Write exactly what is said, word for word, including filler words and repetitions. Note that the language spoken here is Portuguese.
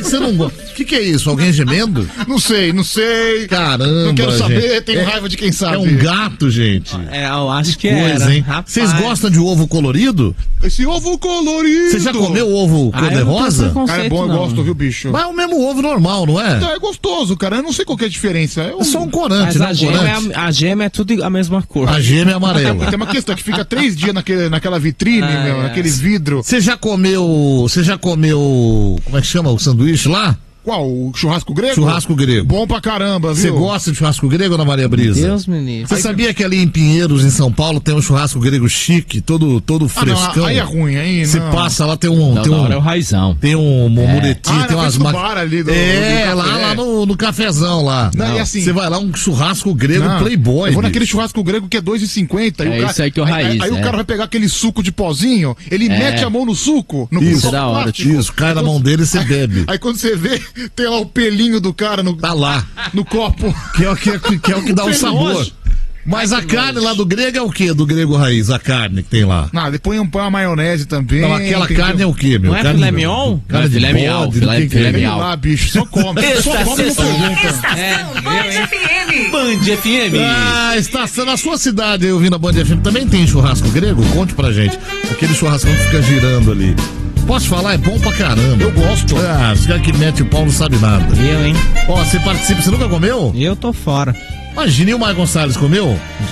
você não gosta. O que, que é isso? Alguém gemendo? Não sei, não sei. Caramba, não quero saber, gente. tenho é, raiva de quem sabe. É um gato, gente. É, eu acho que Coisa, era. hein? Vocês gostam de ovo colorido? Esse ovo colorido. Você já comeu ovo Ah, cor-de-rosa? Cara, é bom, eu gosto, viu, bicho? Mas é o mesmo ovo normal, não é? É gostoso, cara. Eu não sei qual que é a diferença. É, um... É só um corante, Mas né? a Um gema, corante. é a, a gema é tudo a mesma cor. A gema é amarela. Tem uma questão que fica três dias naquele, naquela vitrine, Ah, meu, é. naqueles vidros. Você já comeu. Você já comeu. Como é que chama o sanduíche lá? Qual? O churrasco grego? Churrasco grego. Bom pra caramba, Você viu? gosta de churrasco grego, Ana Maria Brisa? Deus me livre. Você sabia que ali em Pinheiros, em São Paulo, tem um churrasco grego chique, todo, todo Ah, não, frescão? aí é ruim, aí Você não. passa lá, tem um. Não, tem da um hora é o raizão. Tem um muretinho, Ah, tem na umas frente do ma- bar ali do- É, do lá, café. lá no, no cafezão lá. Não, e assim- Você vai lá, um churrasco grego Não, playboy. Eu vou naquele bicho. churrasco grego que é dois e cinquenta. É isso aí que é o aí, raiz, Aí, aí é. o cara vai pegar aquele suco de pozinho, ele É. mete a mão no suco. No Isso, copo é da hora, plástico. Isso, cai na mão dele e você bebe. Aí quando você vê, tem lá o pelinho do cara no, Tá lá. no copo. Que é, o que, é- que é o que dá o Pelo sabor. nojo. Mas a carne lá do grego é o quê? Do grego raiz, a carne que tem lá. Ah, depois um pão a maionese também. Não, aquela entendeu? carne é o quê, meu? Não é carne, filé mignon? Carne Não é de filé bode, mignon, do filé- que que filé é? Sei mignon. lá, bicho, só come. Só come no Estação, pergunta. estação Band F M. Band F M. Ah, estação na sua cidade, eu vi na Band F M, também tem churrasco grego? Conte pra gente. Aquele churrascão que fica girando ali. Posso falar? É bom pra caramba. Eu gosto. Ah, os caras que metem o pau não sabem nada. Eu, hein? Ó, você participa, você nunca comeu? Eu tô fora. Imagina, e o Mar Gonçalves comeu?